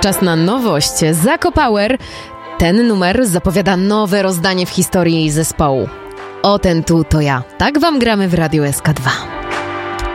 czas na nowość. Zako Power. Ten numer zapowiada nowe rozdanie w historii zespołu. O ten tu to ja. Tak wam gramy w Radiu SK2.